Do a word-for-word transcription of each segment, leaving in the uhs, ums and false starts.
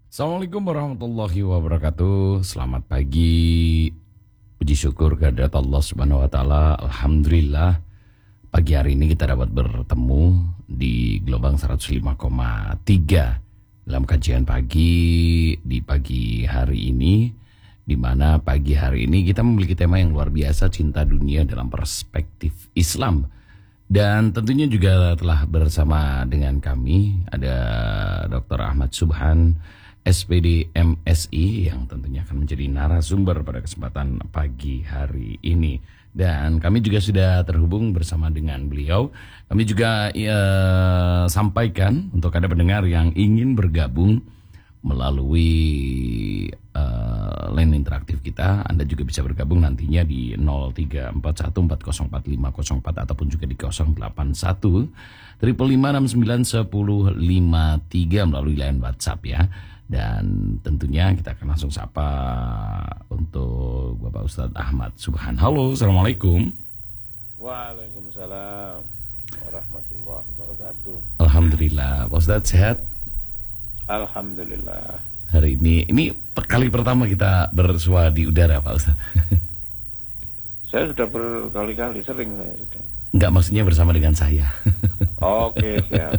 Assalamualaikum warahmatullahi wabarakatuh. Selamat pagi. Puji syukur kehadirat Allah Subhanahu wa taala. Alhamdulillah pagi hari ini kita dapat bertemu di gelombang seratus lima koma tiga dalam kajian pagi di pagi hari ini, di mana pagi hari ini kita memiliki tema yang luar biasa, cinta dunia dalam perspektif Islam. Dan tentunya juga telah bersama dengan kami ada doktor Ahmad Subhan, S P D M Si, yang tentunya akan menjadi narasumber pada kesempatan pagi hari ini. Dan kami juga sudah terhubung bersama dengan beliau. Kami juga ya, sampaikan untuk ada pendengar yang ingin bergabung melalui uh, line interaktif kita, Anda juga bisa bergabung nantinya di nol tiga empat satu empat nol empat lima nol empat ataupun juga di nol delapan satu lima lima enam sembilan satu nol lima tiga melalui line WhatsApp ya. Dan tentunya kita akan langsung sapa untuk Bapak Ustadz Ahmad Subhan. Halo, Assalamualaikum. Waalaikumsalam warahmatullahi wabarakatuh. Alhamdulillah, Pak Ustadz sehat? Alhamdulillah. Hari ini, ini kali pertama kita bersua di udara, Pak Ustadz. Saya sudah berkali-kali, sering saya sudah. Enggak, maksudnya bersama dengan saya. Oke, siap.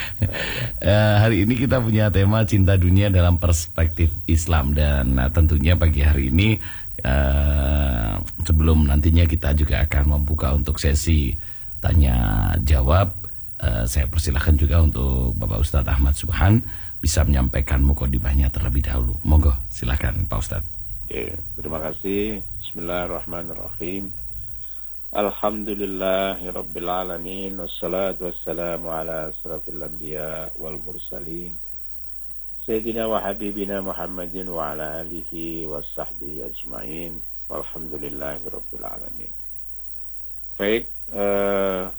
uh, hari ini kita punya tema cinta dunia dalam perspektif Islam. Dan uh, tentunya pagi hari ini uh, sebelum nantinya kita juga akan membuka untuk sesi tanya jawab, uh, saya persilahkan juga untuk Bapak Ustadz Ahmad Subhan bisa menyampaikan mukadimahnya terlebih dahulu. Monggo, silakan Pak Ustadz. Oke, terima kasih. Bismillahirrahmanirrahim. Alhamdulillahirabbil alamin, wassalatu wassalamu ala asrafil anbiya wal mursalin sayyidina wa habibina Muhammadin wa ala alihi washabbihi ajmain. Walhamdulillahirabbil alamin. Baik, eh,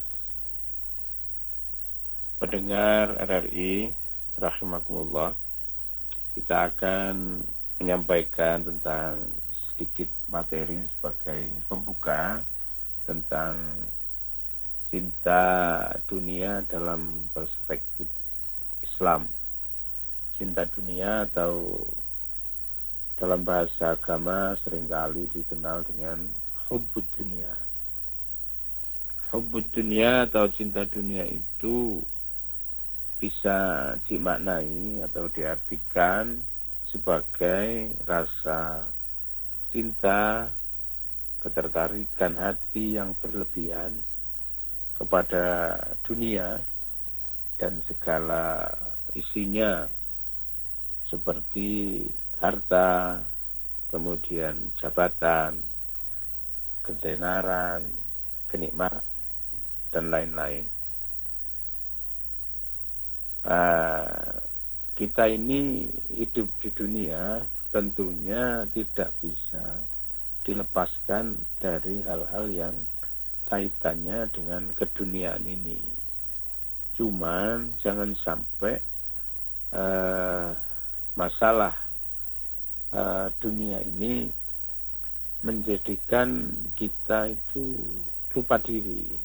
pendengar R R I rahimakumullah, kita akan menyampaikan tentang sedikit materi sebagai pembuka tentang cinta dunia dalam perspektif Islam. Cinta dunia atau dalam bahasa agama seringkali dikenal dengan hubbud dunia. Hubbud dunia atau cinta dunia itu bisa dimaknai atau diartikan sebagai rasa cinta, ketertarikan hati yang berlebihan kepada dunia dan segala isinya, seperti harta, kemudian jabatan, ketenaran, kenikmatan, dan lain-lain. Nah, kita ini hidup di dunia tentunya tidak bisa dilepaskan dari hal-hal yang kaitannya dengan keduniaan ini. Cuman jangan sampai uh, masalah uh, dunia ini menjadikan kita itu lupa diri.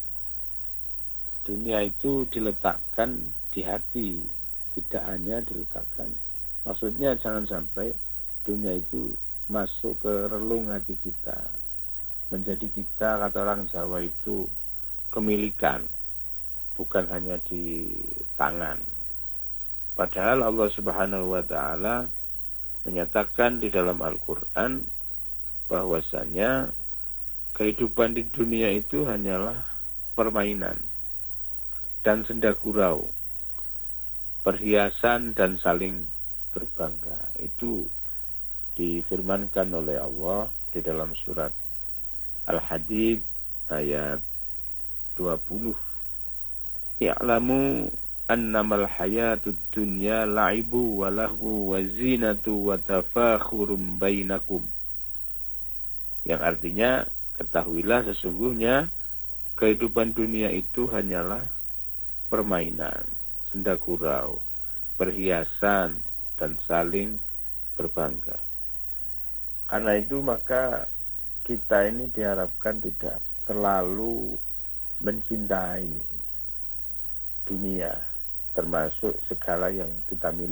Dunia itu diletakkan di hati, tidak hanya diletakkan. Maksudnya jangan sampai dunia itu masuk ke relung hati kita, menjadi kita, kata orang Jawa itu, kemilikan, bukan hanya di tangan. Padahal Allah Subhanahu wa taala menyatakan di dalam Al-Qur'an bahwasanya kehidupan di dunia itu hanyalah permainan dan senda gurau, perhiasan dan saling berbangga. Itu difirmankan oleh Allah di dalam surat Al-Hadid ayat dua puluh. Ya'lamu annamal hayatud dunya la'ibu wa lahu wa zinatu wa tafakhurum bainakum. Yang artinya, ketahuilah sesungguhnya kehidupan dunia itu hanyalah permainan, senda gurau, perhiasan, dan saling berbangga. Karena itu maka kita ini diharapkan tidak terlalu mencintai dunia, termasuk segala yang kita miliki.